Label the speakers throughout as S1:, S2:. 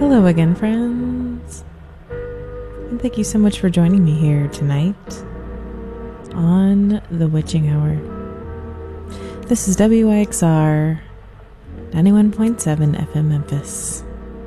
S1: Hello again, friends. And thank you so much for joining me here tonight on The Witching Hour. This is WYXR 91.7 FM Memphis.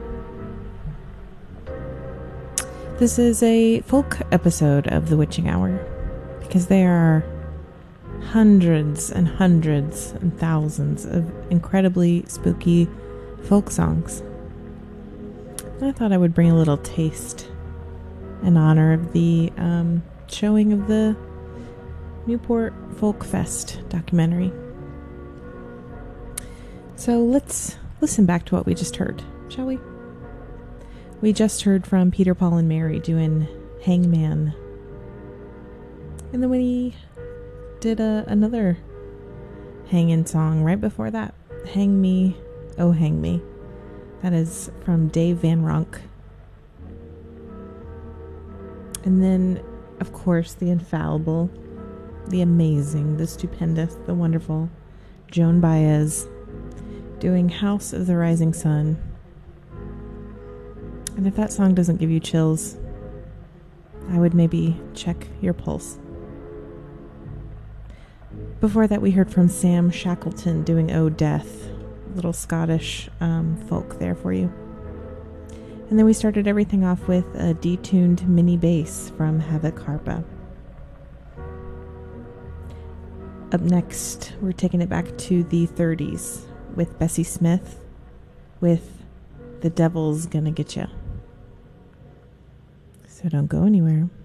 S1: This is a folk episode of The Witching Hour because there are hundreds and hundreds and thousands of incredibly spooky folk songs. I thought I would bring a little taste in honor of the showing of the Newport Folk Fest documentary. So let's listen back to what we just heard, shall we? We just heard from Peter, Paul, and Mary doing Hangman. And then we did another hanging song right before that. Hang Me, Oh Hang Me. That is from Dave Van Ronk. And then, of course, the infallible, the amazing, the stupendous, the wonderful Joan Baez doing House of the Rising Sun. And if that song doesn't give you chills, I would maybe check your pulse. Before that, we heard from Sam Shackleton doing Oh Death. Little Scottish folk there for you. And then we started everything off with a detuned mini bass from Havoc Harpa. Up next, we're taking it back to the 30s with Bessie Smith with The Devil's Gonna Get Ya. So don't go anywhere.